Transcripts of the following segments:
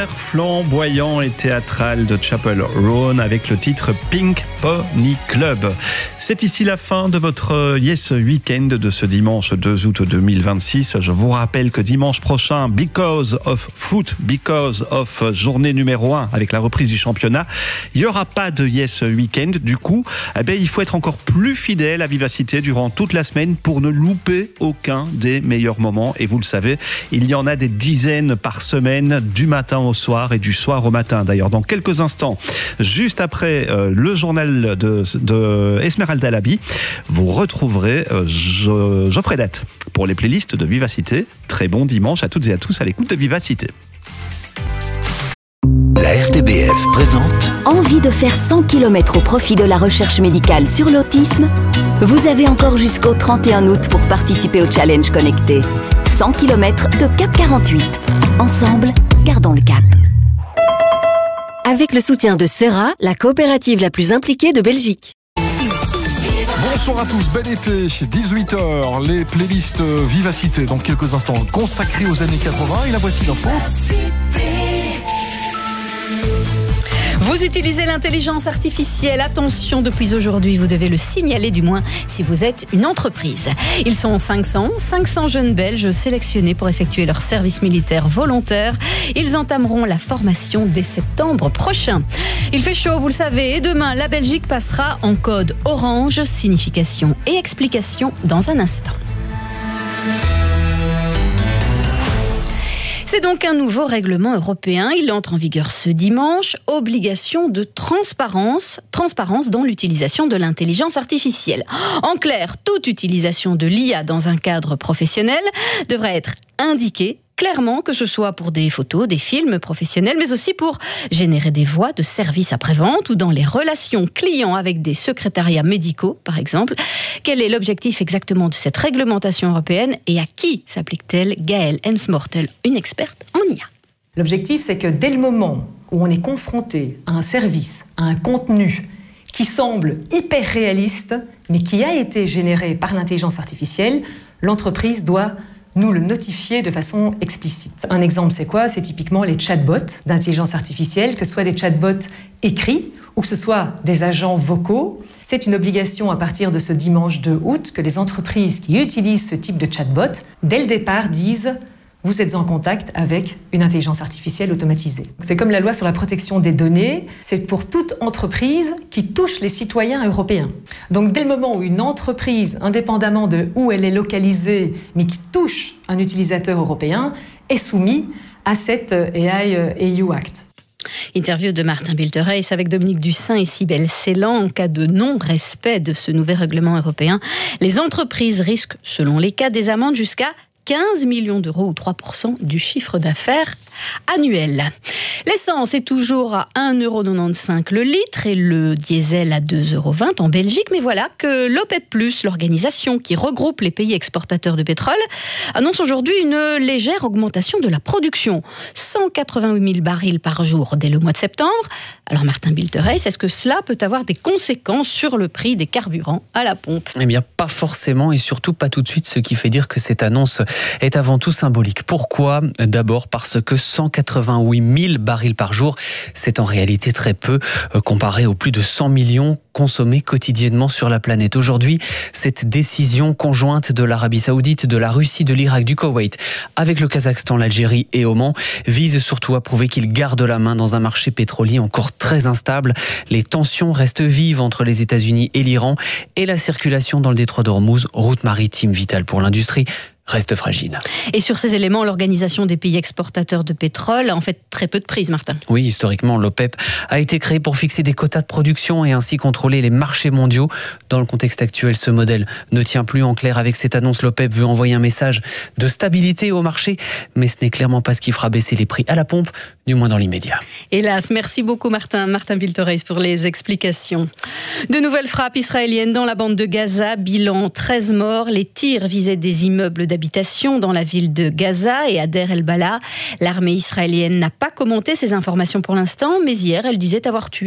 concert flamboyant et théâtral de Chapel Roan avec le titre Pink Pony Club. C'est ici la fin de votre Yes Weekend de ce dimanche 2 août 2026. Je vous rappelle que dimanche prochain, Because of Foot, Because of journée numéro 1 avec la reprise du championnat, il n'y aura pas de Yes Weekend. Du coup, il faut être encore plus fidèle à Vivacité durant toute la semaine pour ne louper aucun des meilleurs moments. Et vous le savez, il y en a des dizaines par semaine, du matin au soir et du soir au matin. D'ailleurs, dans quelques instants, juste après le journal de Esmeralda Labi, vous retrouverez Geoffrey Date pour les playlists de Vivacité. Très bon dimanche à toutes et à tous à l'écoute de Vivacité. La RTBF présente. Envie de faire 100 km au profit de la recherche médicale sur l'autisme ? Vous avez encore jusqu'au 31 août pour participer au challenge connecté. 100 km de Cap 48. Ensemble, gardons le cap. Avec le soutien de Serra, la coopérative la plus impliquée de Belgique. Bonsoir à tous, bel été, 18h, les playlists Vivacité dans quelques instants consacrées aux années 80 et la voici l'info. Vous utilisez l'intelligence artificielle. Attention, depuis aujourd'hui, vous devez le signaler du moins si vous êtes une entreprise. Ils sont 500 jeunes Belges sélectionnés pour effectuer leur service militaire volontaire. Ils entameront la formation dès septembre prochain. Il fait chaud, vous le savez, et demain, la Belgique passera en code orange, signification et explication dans un instant. C'est donc un nouveau règlement européen. Il entre en vigueur ce dimanche. Obligation de transparence dans l'utilisation de l'intelligence artificielle. En clair, toute utilisation de l'IA dans un cadre professionnel devrait être indiquée clairement, que ce soit pour des photos, des films professionnels, mais aussi pour générer des voix de service après-vente ou dans les relations clients avec des secrétariats médicaux, par exemple. Quel est l'objectif exactement de cette réglementation européenne et à qui s'applique-t-elle ? Gaëlle Hemsmortel, une experte en IA. L'objectif, c'est que dès le moment où on est confronté à un service, à un contenu qui semble hyper réaliste, mais qui a été généré par l'intelligence artificielle, l'entreprise doit nous le notifier de façon explicite. Un exemple, c'est quoi ? C'est typiquement les chatbots d'intelligence artificielle, que ce soit des chatbots écrits ou que ce soit des agents vocaux. C'est une obligation à partir de ce dimanche 2 août que les entreprises qui utilisent ce type de chatbot, dès le départ, disent « vous êtes en contact avec une intelligence artificielle automatisée ». C'est comme la loi sur la protection des données, c'est pour toute entreprise qui touche les citoyens européens. Donc dès le moment où une entreprise, indépendamment de où elle est localisée, mais qui touche un utilisateur européen, est soumise à cet AI EU Act. Interview de Martin Biltereis avec Dominique Dussin et Cybèle Ceylan. En cas de non-respect de ce nouvel règlement européen, les entreprises risquent, selon les cas, des amendes jusqu'à 15 millions d'euros ou 3% du chiffre d'affaires annuel. L'essence est toujours à 1,95€ le litre et le diesel à 2,20€ en Belgique. Mais voilà que l'OPEP+, l'organisation qui regroupe les pays exportateurs de pétrole, annonce aujourd'hui une légère augmentation de la production. 188 000 barils par jour dès le mois de septembre. Alors Martin Biltereis, est-ce que cela peut avoir des conséquences sur le prix des carburants à la pompe ? Eh bien, pas forcément et surtout pas tout de suite, ce qui fait dire que cette annonce est avant tout symbolique. Pourquoi ? D'abord parce que 188 000 barils par jour, c'est en réalité très peu comparé aux plus de 100 millions consommés quotidiennement sur la planète. Aujourd'hui, cette décision conjointe de l'Arabie Saoudite, de la Russie, de l'Irak, du Koweït, avec le Kazakhstan, l'Algérie et Oman, vise surtout à prouver qu'ils gardent la main dans un marché pétrolier encore très instable. Les tensions restent vives entre les États-Unis et l'Iran et la circulation dans le détroit d'Ormuz, route maritime vitale pour l'industrie, reste fragile. Et sur ces éléments, l'Organisation des pays exportateurs de pétrole a en fait très peu de prise, Martin. Oui, historiquement, l'OPEP a été créé pour fixer des quotas de production et ainsi contrôler les marchés mondiaux. Dans le contexte actuel, ce modèle ne tient plus. En clair, avec cette annonce, l'OPEP veut envoyer un message de stabilité au marché, mais ce n'est clairement pas ce qui fera baisser les prix à la pompe, du moins dans l'immédiat. Hélas, merci beaucoup Martin Biltereis pour les explications. De nouvelles frappes israéliennes dans la bande de Gaza, bilan 13 morts. Les tirs visaient des immeubles d'habitation dans la ville de Gaza et à Deir el-Balah. L'armée israélienne n'a pas commenté ces informations pour l'instant, mais hier, elle disait avoir tué 3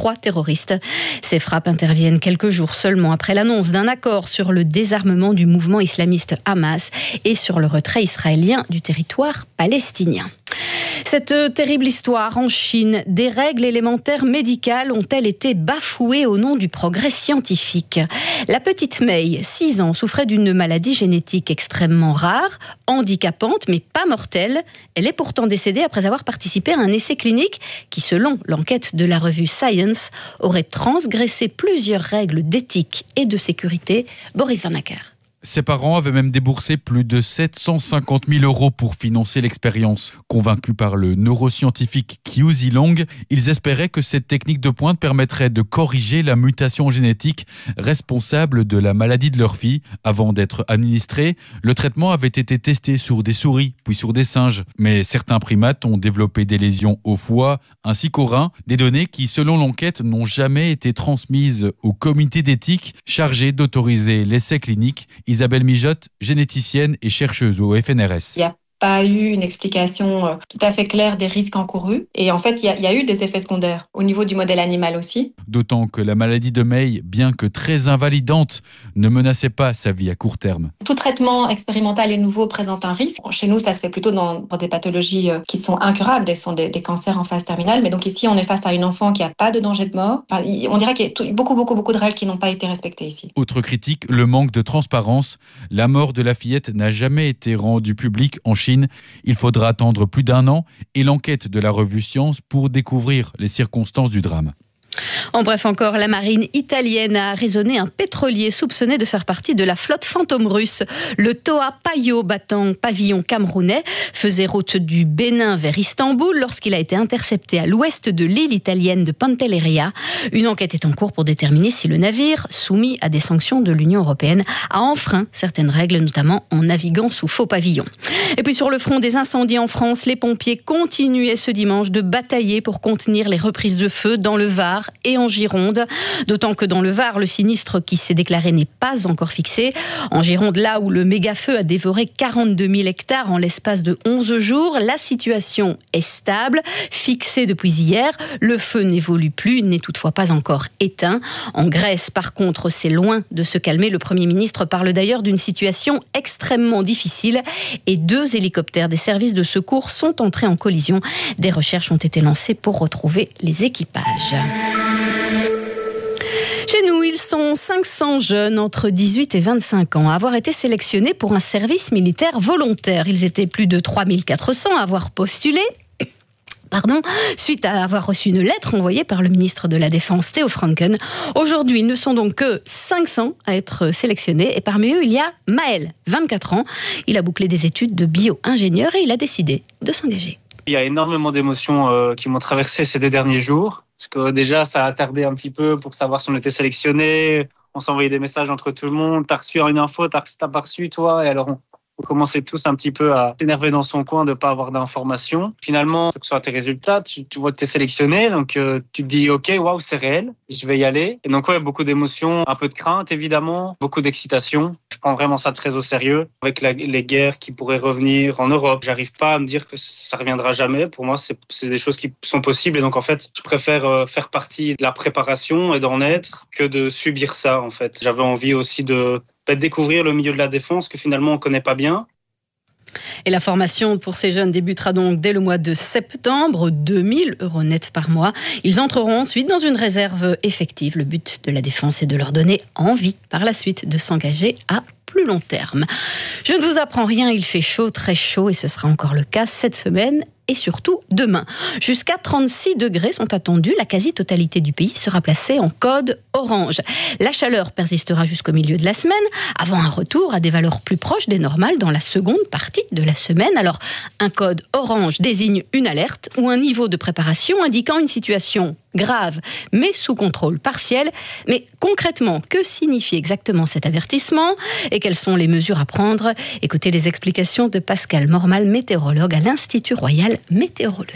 3 terroristes. Ces frappes interviennent quelques jours seulement après l'annonce d'un accord sur le désarmement du mouvement islamiste Hamas et sur le retrait israélien du territoire palestinien. Cette terrible histoire en Chine, des règles élémentaires médicales ont-elles été bafouées au nom du progrès scientifique ? La petite Mei, 6 ans, souffrait d'une maladie génétique extrêmement rare, handicapante mais pas mortelle. Elle est pourtant décédée après avoir participé à un essai clinique qui, selon l'enquête de la revue Science, aurait transgressé plusieurs règles d'éthique et de sécurité. Boris Van Acker. Ses parents avaient même déboursé plus de 750 000 € pour financer l'expérience. Convaincus par le neuroscientifique Qiu Zilong, ils espéraient que cette technique de pointe permettrait de corriger la mutation génétique responsable de la maladie de leur fille. Avant d'être administré, le traitement avait été testé sur des souris, puis sur des singes. Mais certains primates ont développé des lésions au foie ainsi qu'au rein, des données qui, selon l'enquête, n'ont jamais été transmises au comité d'éthique chargé d'autoriser l'essai clinique. Isabelle Mijotte, généticienne et chercheuse au FNRS. Il n'y a pas eu une explication tout à fait claire des risques encourus. Et en fait, il y a eu des effets secondaires au niveau du modèle animal aussi. D'autant que la maladie de Mei, bien que très invalidante, ne menaçait pas sa vie à court terme. Tout traitement expérimental et nouveau présente un risque. Chez nous, ça se fait plutôt pour des pathologies qui sont incurables, ce sont des cancers en phase terminale. Mais donc ici, on est face à une enfant qui n'a pas de danger de mort. Enfin, on dirait qu'il y a beaucoup de règles qui n'ont pas été respectées ici. Autre critique, le manque de transparence. La mort de la fillette n'a jamais été rendue publique en Chine. Il faudra attendre plus d'1 an et l'enquête de la revue Science pour découvrir les circonstances du drame. En bref, encore, la marine italienne a arraisonné un pétrolier soupçonné de faire partie de la flotte fantôme russe. Le Toa Payo, battant pavillon camerounais, faisait route du Bénin vers Istanbul lorsqu'il a été intercepté à l'ouest de l'île italienne de Pantelleria. Une enquête est en cours pour déterminer si le navire, soumis à des sanctions de l'Union européenne, a enfreint certaines règles, notamment en naviguant sous faux pavillon. Et puis sur le front des incendies en France, les pompiers continuaient ce dimanche de batailler pour contenir les reprises de feu dans le Var et en Gironde, d'autant que dans le Var, le sinistre qui s'est déclaré n'est pas encore fixé. En Gironde, là où le méga-feu a dévoré 42 000 hectares en l'espace de 11 jours, la situation est stable, fixée depuis hier. Le feu n'évolue plus, n'est toutefois pas encore éteint. En Grèce, par contre, c'est loin de se calmer. Le Premier ministre parle d'ailleurs d'une situation extrêmement difficile et 2 hélicoptères des services de secours sont entrés en collision. Des recherches ont été lancées pour retrouver les équipages. Chez nous, ils sont 500 jeunes entre 18 et 25 ans à avoir été sélectionnés pour un service militaire volontaire. Ils étaient plus de 3400 à avoir postulé. Suite à avoir reçu une lettre envoyée par le ministre de la Défense, Theo Franken. Aujourd'hui, ils ne sont donc que 500 à être sélectionnés. Et parmi eux, il y a Maël, 24 ans. Il a bouclé des études de bio-ingénieur et il a décidé de s'engager. Il y a énormément d'émotions qui m'ont traversé ces 2 derniers jours. Parce que déjà, ça a tardé un petit peu pour savoir si on était sélectionné. On s'envoyait des messages entre tout le monde. T'as reçu une info, t'as pas reçu, toi. Et alors, on commençait tous un petit peu à s'énerver dans son coin de ne pas avoir d'informations. Finalement, que ce soit tes résultats, tu vois que tu es sélectionné. Donc, tu te dis, OK, waouh, c'est réel. Je vais y aller. Et donc, ouais, beaucoup d'émotions, un peu de crainte, évidemment. Beaucoup d'excitation. Je prends vraiment ça très au sérieux. Avec les guerres qui pourraient revenir en Europe, j'arrive pas à me dire que ça reviendra jamais. Pour moi, c'est des choses qui sont possibles. Et donc, en fait, je préfère faire partie de la préparation et d'en être que de subir ça, en fait. J'avais envie aussi de découvrir le milieu de la défense que finalement on ne connaît pas bien. Et la formation pour ces jeunes débutera donc dès le mois de septembre, 2 000 € net par mois. Ils entreront ensuite dans une réserve effective. Le but de la défense est de leur donner envie par la suite de s'engager à plus long terme. Je ne vous apprends rien, il fait chaud, très chaud, et ce sera encore le cas cette semaine et surtout demain. Jusqu'à 36 degrés sont attendus. La quasi-totalité du pays sera placée en code orange. La chaleur persistera jusqu'au milieu de la semaine, avant un retour à des valeurs plus proches des normales dans la seconde partie de la semaine. Alors, un code orange désigne une alerte ou un niveau de préparation indiquant une situation grave, mais sous contrôle partiel. Mais concrètement, que signifie exactement cet avertissement et quelles sont les mesures à prendre? Écoutez les explications de Pascal Mormal, météorologue à l'Institut Royal Météorologique.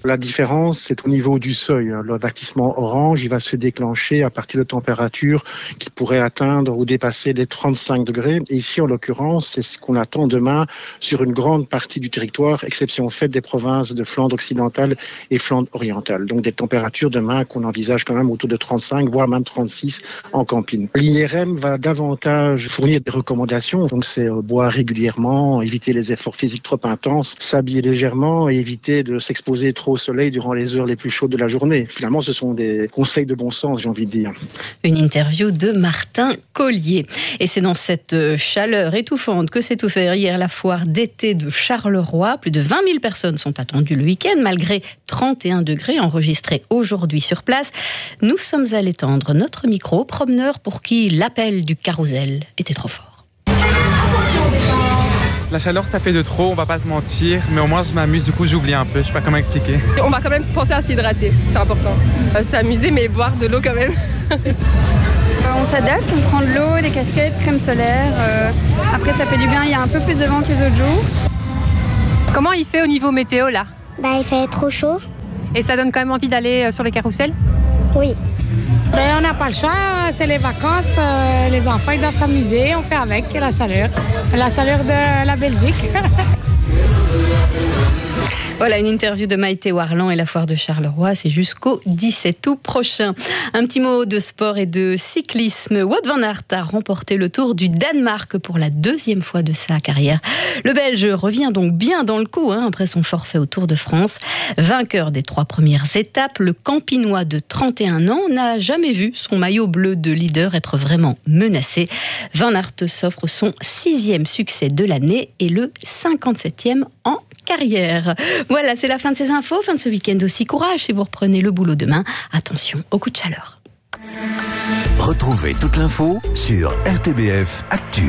La différence, c'est au niveau du seuil. L'avertissement orange, il va se déclencher à partir de températures qui pourraient atteindre ou dépasser les 35 degrés. Et ici, en l'occurrence, c'est ce qu'on attend demain sur une grande partie du territoire, exception faite des provinces de Flandre occidentale et Flandre orientale. Donc des températures demain qu'on envisage quand même autour de 35, voire même 36 en camping. L'INRM va davantage fournir des recommandations. Donc c'est boire régulièrement, éviter les efforts physiques trop intenses, s'habiller légèrement et éviter de s'exposer trop au soleil durant les heures les plus chaudes de la journée. Finalement, ce sont des conseils de bon sens, j'ai envie de dire. Une interview de Martin Collier. Et c'est dans cette chaleur étouffante que s'est ouverte hier la foire d'été de Charleroi. Plus de 20 000 personnes sont attendues le week-end, malgré 31 degrés enregistrés aujourd'hui sur place. Nous sommes allés tendre notre micro aux promeneurs pour qui l'appel du carrousel était trop fort. La chaleur, ça fait de trop, on va pas se mentir, mais au moins je m'amuse, du coup j'oublie un peu, je sais pas comment expliquer. On va quand même penser à s'hydrater, c'est important. S'amuser, mais boire de l'eau quand même. On s'adapte, on prend de l'eau, des casquettes, crème solaire. Après ça fait du bien, il y a un peu plus de vent que les autres jours. Comment il fait au niveau météo là ? Il fait trop chaud. Et ça donne quand même envie d'aller sur les carrousels ? Oui. On n'a pas le choix, c'est les vacances, les enfants ils doivent s'amuser, on fait avec la chaleur de la Belgique. Voilà une interview de Maïté Warland et la foire de Charleroi, c'est jusqu'au 17 août prochain. Un petit mot de sport et de cyclisme. Wout van Aert a remporté le Tour du Danemark pour la deuxième fois de sa carrière. Le Belge revient donc bien dans le coup après son forfait au Tour de France. Vainqueur des 3 premières étapes, le Campinois de 31 ans n'a jamais vu son maillot bleu de leader être vraiment menacé. Van Aert s'offre son 6e succès de l'année et le 57e en carrière. Voilà, c'est la fin de ces infos, fin de ce week-end aussi. Courage si vous reprenez le boulot demain. Attention au coup de chaleur. Retrouvez toute l'info sur RTBF Actu.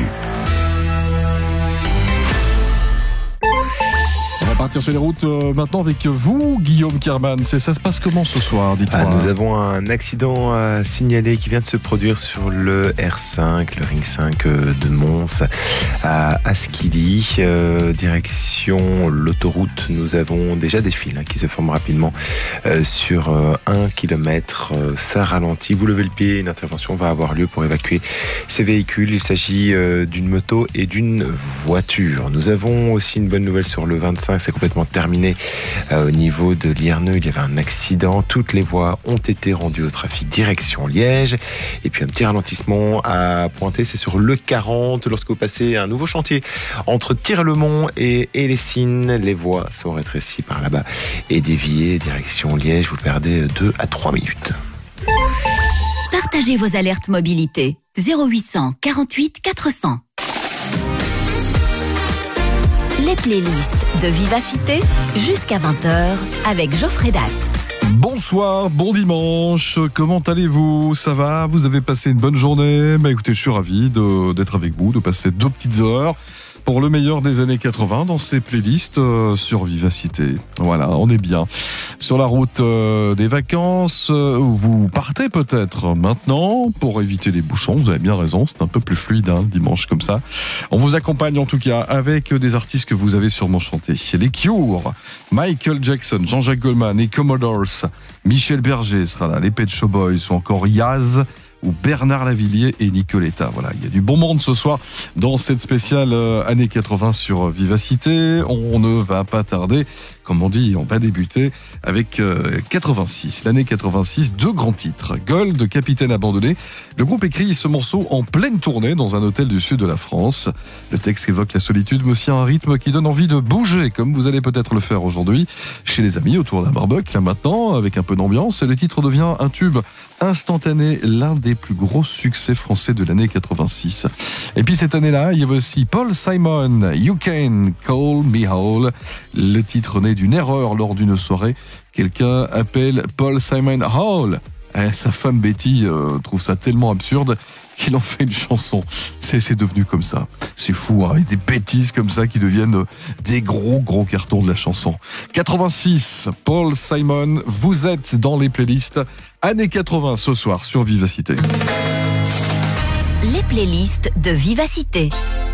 On va partir sur les routes maintenant avec vous, Guillaume Kerman. Ça se passe comment ce soir, dites-moi? Nous avons un accident à signaler qui vient de se produire sur le R5, le Ring 5 de Mons, à Asquili, direction l'autoroute. Nous avons déjà des files qui se forment rapidement sur 1 km. Ça ralentit. Vous levez le pied, une intervention va avoir lieu pour évacuer ces véhicules. Il s'agit d'une moto et d'une voiture. Nous avons aussi une bonne nouvelle sur le 25. C'est complètement terminé au niveau de Lierneux. Il y avait un accident. Toutes les voies ont été rendues au trafic direction Liège. Et puis un petit ralentissement à pointer, c'est sur le 40. Lorsque vous passez un nouveau chantier entre Tire-le-Mont et Lessines, les voies sont rétrécies par là-bas et déviées direction Liège. Vous perdez 2 à 3 minutes. Partagez vos alertes mobilité. 0800 48 400. Les playlists de Vivacité jusqu'à 20h avec Geoffrey Datt. Bonsoir, bon dimanche, comment allez-vous? Ça va? Vous avez passé une bonne journée? Écoutez, je suis ravi d'être avec vous, de passer 2 petites heures pour le meilleur des années 80 dans ces playlists sur Vivacité. Voilà, on est bien. Sur la route des vacances, vous partez peut-être maintenant pour éviter les bouchons. Vous avez bien raison, c'est un peu plus fluide dimanche comme ça. On vous accompagne en tout cas avec des artistes que vous avez sûrement chantés. Les Cure, Michael Jackson, Jean-Jacques Goldman et Commodores, Michel Berger sera là, les Pet Shop Boys ou encore Yaz ou Bernard Lavilliers et Nicoletta. Voilà, il y a du bon monde ce soir dans cette spéciale années 80 sur Vivacité. On ne va pas tarder, comme on dit, on va débuter avec 86, l'année 86, 2 grands titres. Gold, Capitaine abandonné. Le groupe écrit ce morceau en pleine tournée dans un hôtel du sud de la France. Le texte évoque la solitude, mais aussi un rythme qui donne envie de bouger, comme vous allez peut-être le faire aujourd'hui chez les amis autour d'un barbecue. Là maintenant, avec un peu d'ambiance, le titre devient un tube instantané, l'un des plus gros succès français de l'année 86. Et puis cette année-là, il y avait aussi Paul Simon, You Can Call Me Hall. Le titre naît d'une erreur lors d'une soirée. Quelqu'un appelle Paul Simon Hall. Sa femme Betty trouve ça tellement absurde qu'il en fait une chanson. C'est devenu comme ça. C'est fou, et des bêtises comme ça qui deviennent des gros cartons de la chanson. 86, Paul Simon, vous êtes dans les playlists années 80 ce soir sur Vivacité. Les playlists de Vivacité.